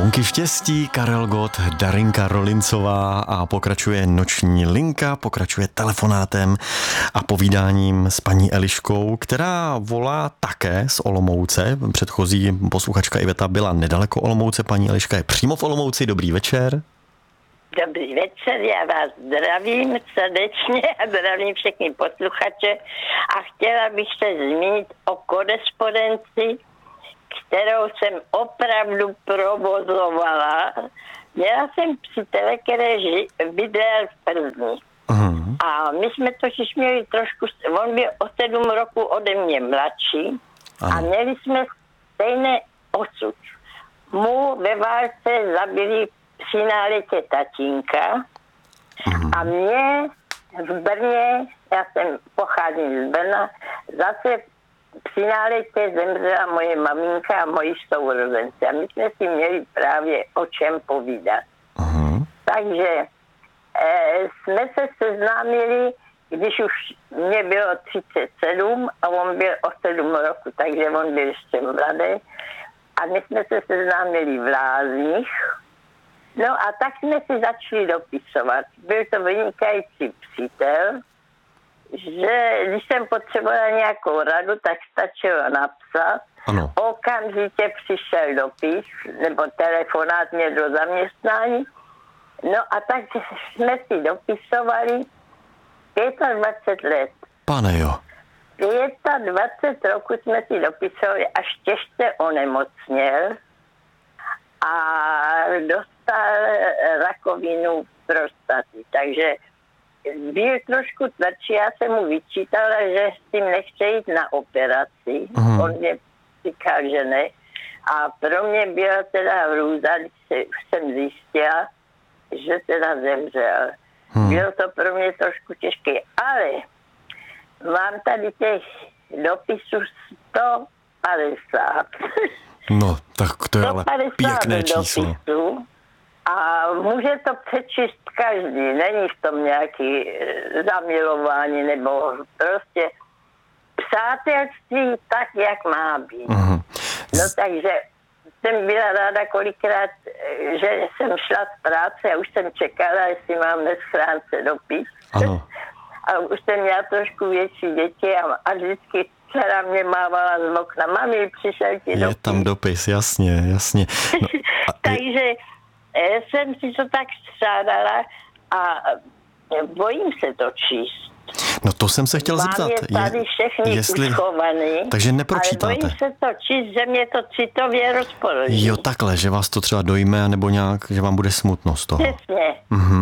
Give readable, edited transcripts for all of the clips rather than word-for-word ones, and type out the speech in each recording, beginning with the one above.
Bunky štěstí, Karel Gott, Darinka Rolincová a pokračuje noční linka, pokračuje telefonátem a povídáním s paní Eliškou, která volá také z Olomouce. Předchozí posluchačka Iveta byla nedaleko Olomouce, paní Eliška je přímo v Olomouci. Dobrý večer. Dobrý večer, já vás zdravím srdečně a zdravím všechny posluchače a chtěla bych se zmínit o korespondenci, kterou jsem opravdu provozovala. Měla jsem přítele, který bydlel v Plzni. A my jsme totiž měli trošku, on byl o 7 roku ode mě mladší a měli jsme stejné osud. Mu ve válce zabili při náletě tatínka a mě v Brně, já jsem pocházím z Brna, zase při náletě zemřela moje maminka a moji sourozenci a my jsme si měli právě o čem povídat. Takže jsme se seznámili, když už mě bylo 37 a on byl o 7 roku, takže on byl ještě mladý. A my jsme se seznámili v Lázních. No a tak jsme si začali dopisovat. Byl to vynikající přítel, že když jsem potřebovala nějakou radu, tak stačilo napsat. Ano. Okamžitě přišel dopis nebo telefonát mě do zaměstnání. No a tak jsme si dopisovali 25 let. Pane jo. 25 roku jsme si dopisovali, až těžce onemocněl a dostal rakovinu prostaty. Takže byl trošku tvrdší, já jsem mu vyčítala, že s tím nechce jít na operaci. On mě říkal, že ne. A pro mě byla teda hrůza, když jsem zjistila, že teda zemřel. Bylo to pro mě trošku těžké, ale mám tady těch dopisů 150. No, tak to je ale pěkné číslo. Dopisů a může to přečíst každý. Není v tom nějaký zamilování nebo prostě přátelství tak, jak má být. No takže jsem byla ráda kolikrát, že jsem šla z práce a už jsem čekala, jestli mám ve schránce dopis. Ano. A už jsem měla trošku větší děti a vždycky dcera mě mávala z okna. Mami, přišel ti dopis. Je tam dopis, jasně. No, takže jsem si to tak střádala a bojím se to číst. No to jsem se chtěl zeptat. Mám je tady všechny uschovaný, takže nepročítáte. Ale bojím se to číst, že mě to citově rozpoloží. Jo, takhle, že vás to třeba dojme, nebo nějak, že vám bude smutno z toho. Přesně.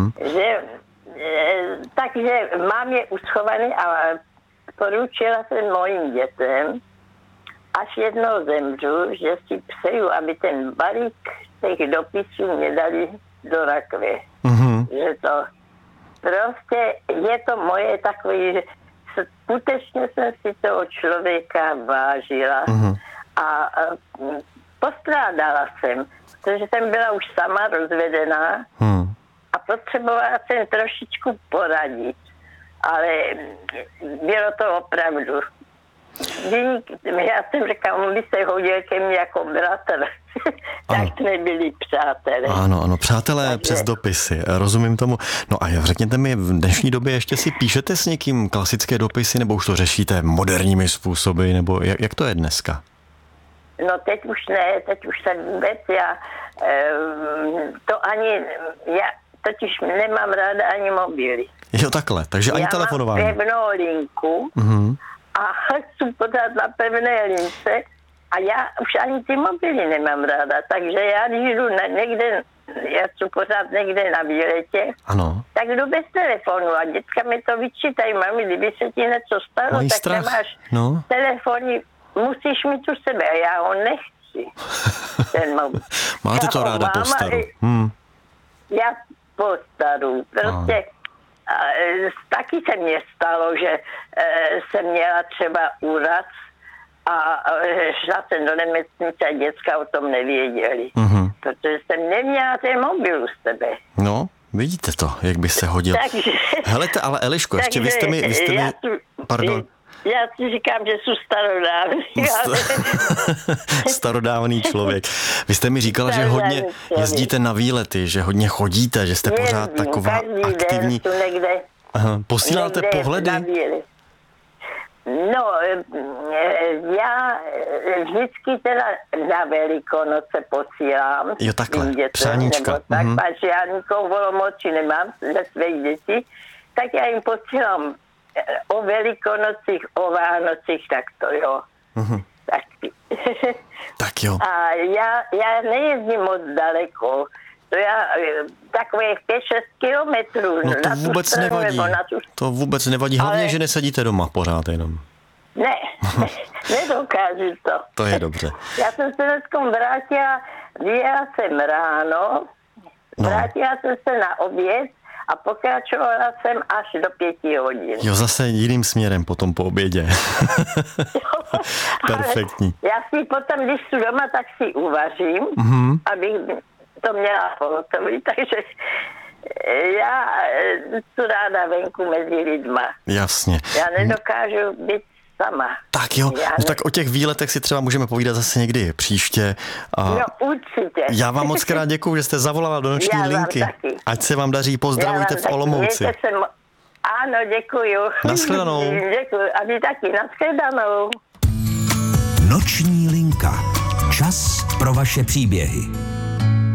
Takže mám je uschovaný a poručila jsem mojim dětem, až jednou zemřu, že si přeju, aby ten balík těch dopisů mě dali do rakve. Že to prostě je to moje takové, že skutečně jsem si toho člověka vážila a postrádala jsem, protože jsem byla už sama rozvedená a potřebovala jsem trošičku poradit, ale bylo to opravdu. Já jsem řekla, on by se hodil ke mně jako bratr. Tak jsme byli přátelé. Ano, přátelé. Takže přes dopisy, rozumím tomu. No a řekněte mi, v dnešní době ještě si píšete s někým klasické dopisy, nebo už to řešíte moderními způsoby, nebo jak to je dneska? No teď už ne, teď už jsem vůbec, já totiž nemám ráda ani mobily. Jo, takhle, takže ani telefonování. Já mám pevnou linku a chci pořád na pevné lince a já už ani ty mobily nemám ráda, takže já když jdu někde, já jsem pořád někde na výletě, tak jdu bez telefonu a dětka mi to vyčítají, mami, kdyby se ti něco stalo, mají tak strach. nemáš telefon, musíš mít u sebe a já ho nechci. Máte to ráda po staru. Já po staru, prostě taky se mně stalo, že jsem měla třeba úraz a šla jsem do nemocnice a děcka o tom nevěděli. Protože jsem neměla ten mobil z tebe. No, vidíte to, jak by se hodil. Takže, Helete, ale Eliško, ještě vy jste mi... Pardon. Já si říkám, že jsou starodávný. Starodávný člověk. Vy jste mi říkala, že hodně jezdíte na výlety, že hodně chodíte, že jste pořád taková aktivní. Aha, posíláte pohledy? No, já vždycky teda na Velikonoce posílám. Jo, takhle, přáníčka. Tak, až já nikoho volomoči nemám ze svých dětí, tak já jim posílám o Velikonocích, o Vánocích, tak to jo. Tak jo. A já nejezdím moc daleko. To já takových 5-6 kilometrů. No to vůbec nevadí. To vůbec nevadí. Hlavně, že nesedíte doma pořád jenom. Ne, nedokážu to. To je dobře. Já jsem se dneskom vrátila, vyjela jsem ráno, vrátila jsem se na oběd a pokračovala jsem až do 5 hodin. Jo, zase jiným směrem potom po obědě. Perfektní. Já si potom, když jdu doma, tak si uvařím, abych to měla pohotový, takže já tu ráda venku mezi lidma. Jasně. Já nedokážu být sama. Tak jo, no tak o těch výletech si třeba můžeme povídat zase někdy příště. No určitě. Já vám moc krát děkuju, že jste zavolala do noční linky. Ať se vám daří, pozdravujte v Olomouci. Ano, děkuju. Nashledanou. Děkuju. A vy taky, nashledanou. Noční linka. Čas pro vaše příběhy.